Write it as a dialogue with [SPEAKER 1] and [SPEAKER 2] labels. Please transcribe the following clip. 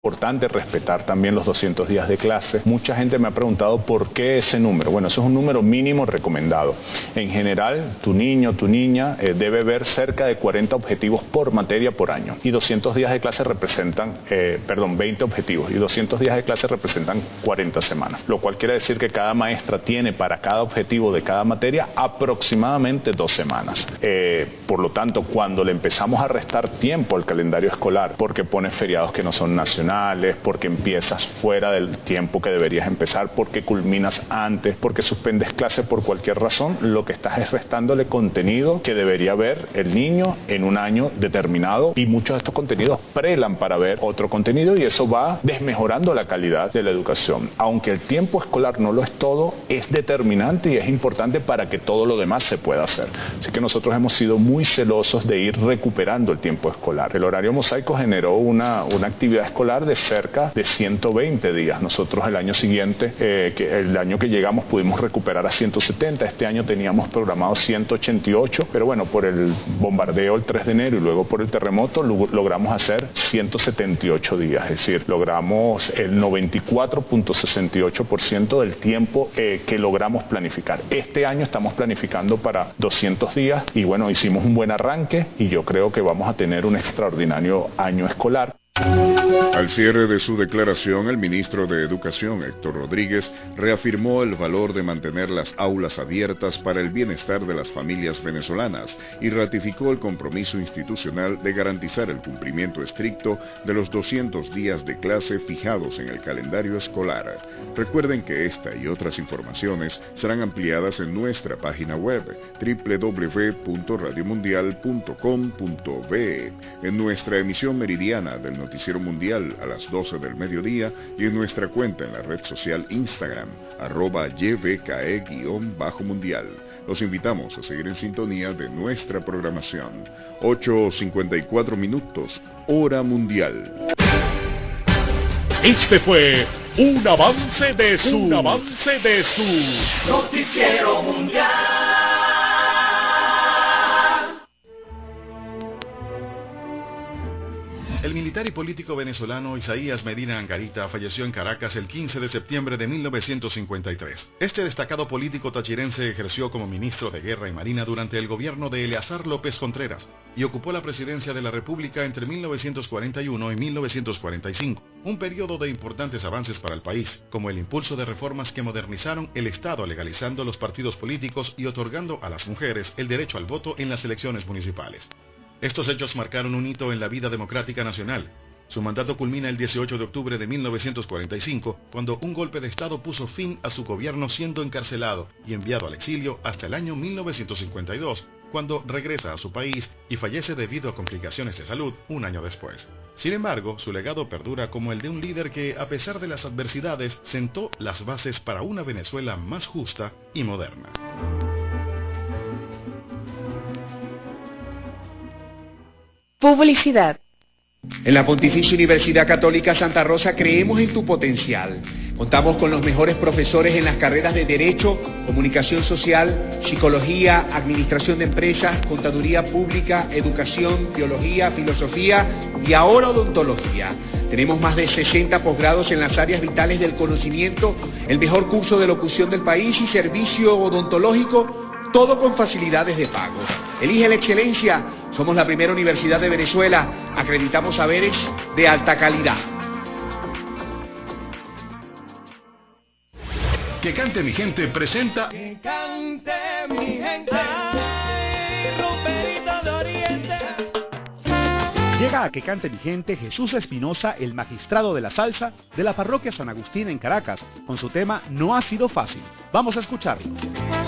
[SPEAKER 1] Importante respetar también los 200 días de clase. Mucha gente me ha preguntado por qué ese número. Bueno, eso es un número mínimo recomendado. En general, tu niño, tu niña debe ver cerca de 40 objetivos por materia por año. Y 200 días de clase representan, 20 objetivos. Y 200 días de clase representan 40 semanas. Lo cual quiere decir que cada maestra tiene para cada objetivo de cada materia aproximadamente 2 semanas. Por lo tanto, cuando le empezamos a restar tiempo al calendario escolar, porque pones feriados que no son nacionales, porque empiezas fuera del tiempo que deberías empezar, porque culminas antes, porque suspendes clase por cualquier razón, lo que estás es restándole contenido que debería ver el niño en un año determinado, y muchos de estos contenidos prelan para ver otro contenido, y eso va desmejorando la calidad de la educación. Aunque el tiempo escolar no lo es todo, es determinante y es importante para que todo lo demás se pueda hacer. Así que nosotros hemos sido muy celosos de ir recuperando el tiempo escolar. El horario mosaico generó una actividad escolar de cerca de 120 días. Nosotros el año siguiente, el año que llegamos, pudimos recuperar a 170. Este año teníamos programado 188, pero bueno, por el bombardeo el 3 de enero y luego por el terremoto logramos hacer 178 días. Es decir, logramos el 94.68% del tiempo que logramos planificar. Este año estamos planificando para 200 días y bueno, hicimos un buen arranque y yo creo que vamos a tener un extraordinario año escolar.
[SPEAKER 2] Al cierre de su declaración, el ministro de Educación, Héctor Rodríguez, reafirmó el valor de mantener las aulas abiertas para el bienestar de las familias venezolanas y ratificó el compromiso institucional de garantizar el cumplimiento estricto de los 200 días de clase fijados en el calendario escolar. Recuerden que esta y otras informaciones serán ampliadas en nuestra página web www.radiomundial.com.be, en nuestra emisión meridiana del Noticiero Mundial a las 12 del mediodía y en nuestra cuenta en la red social Instagram, @YBKE_mundial. Los invitamos a seguir en sintonía de nuestra programación. 8:54 minutos, hora mundial.
[SPEAKER 3] Este fue un avance de su
[SPEAKER 4] Noticiero Mundial.
[SPEAKER 5] El militar y político venezolano Isaías Medina Angarita falleció en Caracas el 15 de septiembre de 1953. Este destacado político tachirense ejerció como ministro de Guerra y Marina durante el gobierno de Eleazar López Contreras y ocupó la presidencia de la República entre 1941 y 1945, un periodo de importantes avances para el país, como el impulso de reformas que modernizaron el Estado legalizando los partidos políticos y otorgando a las mujeres el derecho al voto en las elecciones municipales. Estos hechos marcaron un hito en la vida democrática nacional. Su mandato culmina el 18 de octubre de 1945, cuando un golpe de Estado puso fin a su gobierno, siendo encarcelado y enviado al exilio hasta el año 1952, cuando regresa a su país y fallece debido a complicaciones de salud un año después. Sin embargo, su legado perdura como el de un líder que, a pesar de las adversidades, sentó las bases para una Venezuela más justa y moderna.
[SPEAKER 6] Publicidad.
[SPEAKER 7] En la Pontificia Universidad Católica Santa Rosa creemos en tu potencial. Contamos con los mejores profesores en las carreras de Derecho, Comunicación Social, Psicología, Administración de Empresas, Contaduría Pública, Educación, Teología, Filosofía y ahora Odontología. Tenemos más de 60 posgrados en las áreas vitales del conocimiento, el mejor curso de locución del país y servicio odontológico, todo con facilidades de pago. Elige la excelencia. Somos la primera universidad de Venezuela. Acreditamos saberes de alta calidad.
[SPEAKER 5] Que Cante Mi Gente presenta
[SPEAKER 4] Que cante mi gente. Ay, Ruperito de Oriente.
[SPEAKER 8] Llega a Que Cante Mi Gente Jesús Espinosa, el magistrado de la salsa de la parroquia San Agustín en Caracas, con su tema No ha sido fácil. Vamos a escucharlo.